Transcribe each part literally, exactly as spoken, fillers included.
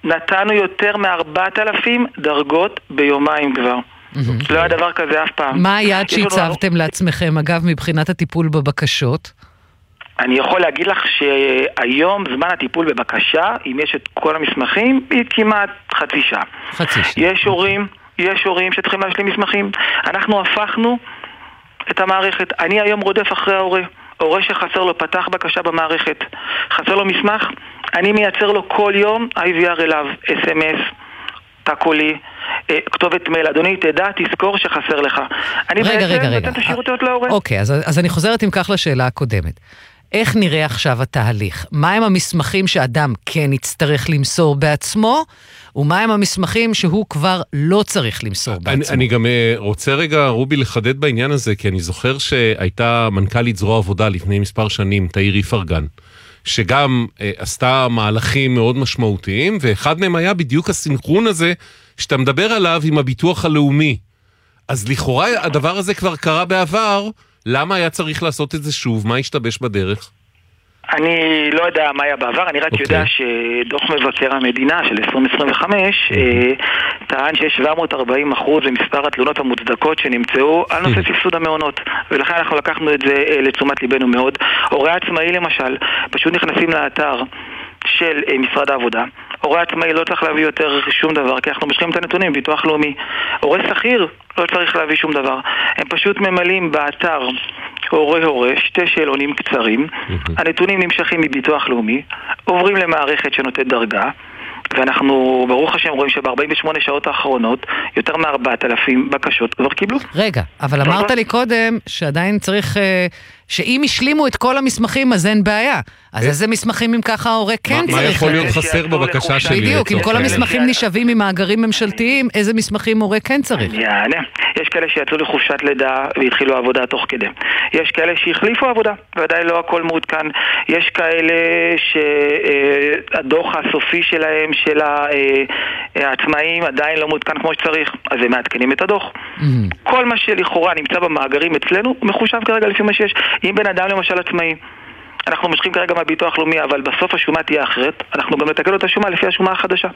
נתנו יותר מארבעת אלפים דרגות ביומיים כבר. לא היה דבר כזה אף פעם. מה היעד שהצבתם לעצמכם, אגב, מבחינת הטיפול בבקשות? אני יכול להגיד לך שהיום זמן הטיפול בבקשה, אם יש את כל המסמכים, היא כמעט חצי שעה. חצי שעה. יש הורים, יש הורים שצריכים להשלים מסמכים. אנחנו הפכנו את המערכת. אני היום רודף אחרי ההורה. הורה שחסר לו פתח בקשה במערכת. חסר לו מסמך, אני מייצר לו כל יום איי וי אר אליו, אס אם אס, תא קולי, כתובת מייל. אדוני, תדע, תזכור שחסר לך. אני רגע, בעצם רגע, רגע. נותן את השירותיות להורה. אוקיי, אז, אז אני חוזרת עם כך לשאלה הקודמת. איך נראה עכשיו התהליך? מהם המסמכים שאדם כן יצטרך למסור בעצמו, ומהם המסמכים שהוא כבר לא צריך למסור בעצמו? אני, אני גם רוצה רגע, רובי, לחדד בעניין הזה, כי אני זוכר שהייתה מנכ"לית זרוע עבודה לפני מספר שנים, תאיר איפרגן, שגם אה, עשתה מהלכים מאוד משמעותיים, ואחד מהם היה בדיוק הסינכרון הזה, שאתה מדבר עליו עם הביטוח הלאומי. אז לכאורה הדבר הזה כבר קרה בעבר, למה היה צריך לעשות את זה שוב? מה השתבש בדרך? אני לא יודע מה היה בעבר, אני רק okay. יודע שדוח מבקר המדינה של עשרים עשרים וחמש mm-hmm. טען שיש שבע מאות וארבעים אחוז במספר התלונות המוצדקות שנמצאו על נושא סבסוד המעונות, ולכן אנחנו לקחנו את זה לתשומת ליבנו מאוד. הורי עצמאי למשל, פשוט נכנסים לאתר של משרד העבודה. הורה עצמאי לא צריך להביא יותר שום דבר, כי אנחנו משכים את הנתונים, ביטוח לאומי. הורה שכיר לא צריך להביא שום דבר. הם פשוט ממלאים באתר הורה הורה, שתי שאלונים קצרים. הנתונים נמשכים מביטוח לאומי, עוברים למערכת שנותנת דרגה, ואנחנו ברוך השם רואים שב-ארבעים ושמונה שעות האחרונות יותר מ-ארבעת אלפים בקשות כבר קיבלו. רגע, אבל אמרת לי קודם שעדיין צריך, שאם השלימו את כל המסמכים אז אין בעיה. אז איזה מסמכים אם ככה ההורה כן צריך? מה יכול להיות חסר בבקשה שלי? בדיוק, אם כל המסמכים נשאבים ממאגרים ממשלתיים, איזה מסמכים הורה כן צריך? יענה. יש כאלה שיצאו לחופשת לידה והתחילו עבודה תוך כדי. יש כאלה שהחליפו עבודה, ודאי לא הכל מעודכן. יש כאלה שהדוח הסופי שלהם, של העצמאים, עדיין לא מעודכן כמו שצריך, אז הם מעדכנים את הדוח. כל מה שלכאורה נמצא במאגרים אצלנו, מחושב כרגע לפי מה שיש. אם בן אדם למשל עצמאי, אנחנו משכים כרגע מהביטוח לאומי, אבל בסוף השומה תהיה אחרת, אנחנו גם נתקל את השומה לפי השומה החדשה.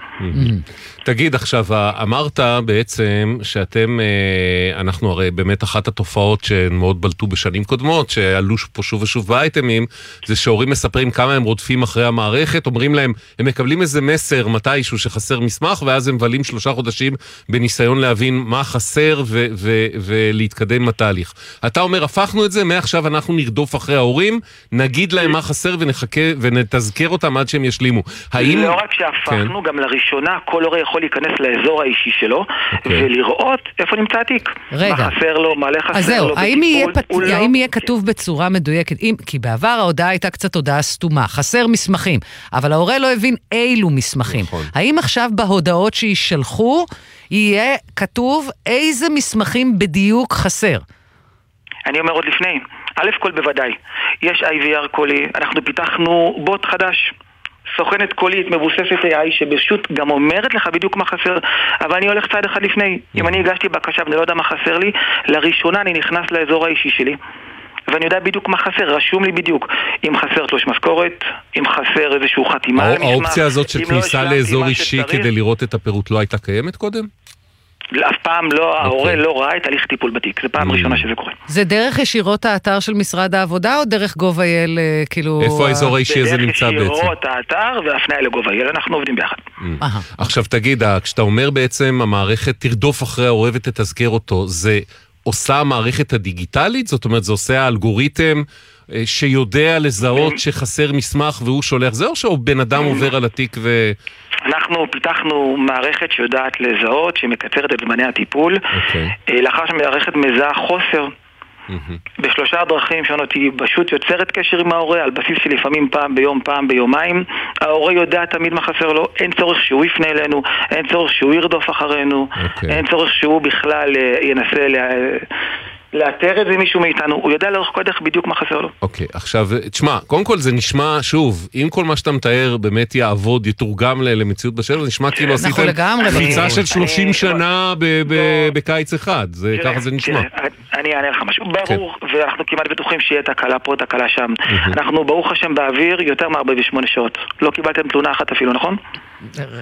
תגיד, עכשיו, אמרת בעצם שאתם, אנחנו הרי באמת אחת התופעות שהן מאוד בלטו בשנים קודמות, שעלו פה שוב ושוב באייטמים, זה שהורים מספרים כמה הם רודפים אחרי המערכת, אומרים להם, הם מקבלים איזה מסר מתישהו שחסר מסמך, ואז הם מבלים שלושה חודשים בניסיון להבין מה חסר ו- ו- ולהתקדם בתהליך. אתה אומר, הפכנו את זה, מעכשיו אנחנו נרדוף אחרי ההורים, נגיד להם מה חסר ונחכה ונתזכר אותם עד שהם ישלימו. האם... לא רק שהפכנו, גם לראשונה כל הורה יכול להיכנס לאזור האישי שלו ולראות איפה נמצא התיק. מה חסר לו, מה חסר לו. אז זהו, האם יהיה כתוב בצורה מדויקת? כי בעבר ההודעה הייתה קצת הודעה סתומה, חסר מסמכים, אבל ההורה לא הבין אילו מסמכים. האם עכשיו בהודעות שישלחו יהיה כתוב איזה מסמכים בדיוק חסר? אני אומר עוד לפני, א' כל בוודאי, יש איי וי אר קולי, אנחנו פיתחנו בוט חדש, סוכנת קולית מבוססת איי איי שבשוט גם אומרת לך בדיוק מה חסר, אבל אני הולך צעד אחד לפני, אם אני הגשתי בקשה ואני לא יודע מה חסר לי, לראשונה אני נכנס לאזור האישי שלי, ואני יודע בדיוק מה חסר, רשום לי בדיוק, אם חסר תלוש משכורת, אם חסר איזשהו חתימה למסמך. האופציה הזאת של כניסה לאזור אישי כדי לראות את הפירוט לא הייתה קיימת קודם? אף פעם לא, ההורה לא ראה את הליך טיפול בתיק, זה פעם ראשונה שזה קורה. זה דרך ישירות האתר של משרד העבודה או דרך גוב.איי-אל, כאילו... איפה האזור האישי הזה נמצא בעצם? דרך ישירות האתר והפניה לגוב.איי-אל, אנחנו עובדים ביחד. עכשיו תגיד, כשאתה אומר בעצם המערכת תרדוף אחרי ההורה ותתזכר אותו, זה עושה המערכת הדיגיטלית? זאת אומרת, זה עושה האלגוריתם שיודע לזהות שחסר מסמך והוא שולח זה, או שבן אדם עובר על התיק ו... אנחנו פיתחנו מערכת שיודעת לזהות, שמקצרת את זמני הטיפול, לאחר שמערכת מזהה חוסר בשלושה דרכים שונות, היא פשוט יוצרת קשר עם ההורה על בסיס שלפעמים פעם ביום, פעם ביומיים. ההורה יודע תמיד מה חסר לו, אין צורך שהוא יפנה אלינו, אין צורך שהוא ירדוף אחרינו, אין צורך שהוא בכלל ינסה לאתר את זה מישהו מאיתנו, הוא יודע לאורך כל דרך בדיוק מה חסר לו. אוקיי, עכשיו, תשמע, קודם כל זה נשמע, שוב, אם כל מה שאתה מתאר באמת יעבוד, יתורגם למציאות בשטח, זה נשמע כאילו עשיתם קפיצה של שלושים שנה בקיץ אחד, ככה זה נשמע. אני אענה לך משהו, ברור, ואנחנו כמעט בטוחים שיהיה תקלה פה, תקלה שם. אנחנו ברוך השם באוויר יותר מ-ארבעים ושמונה שעות. לא קיבלתם תלונה אחת אפילו, נכון?